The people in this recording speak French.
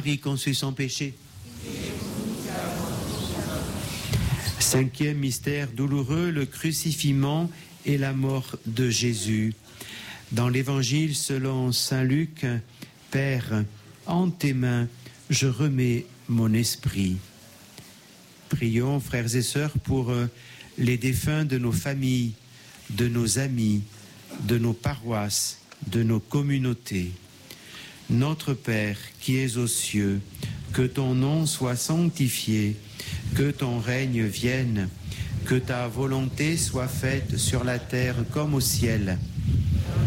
Marie conçue sans péché. Cinquième mystère douloureux, le crucifixion et la mort de Jésus. Dans l'Évangile selon saint Luc, Père, en tes mains, je remets mon esprit. Prions, frères et sœurs, pour les défunts de nos familles, de nos amis, de nos paroisses, de nos communautés. Notre Père qui es aux cieux, que ton nom soit sanctifié, que ton règne vienne, que ta volonté soit faite sur la terre comme au ciel.